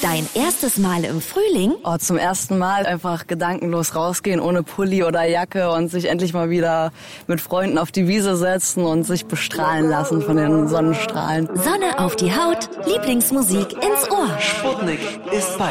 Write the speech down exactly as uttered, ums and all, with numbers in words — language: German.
Dein erstes Mal im Frühling? Oh, zum ersten Mal einfach gedankenlos rausgehen, ohne Pulli oder Jacke und sich endlich mal wieder mit Freunden auf die Wiese setzen und sich bestrahlen lassen von den Sonnenstrahlen. Sonne auf die Haut, Lieblingsmusik ins Ohr. Sputnik ist bei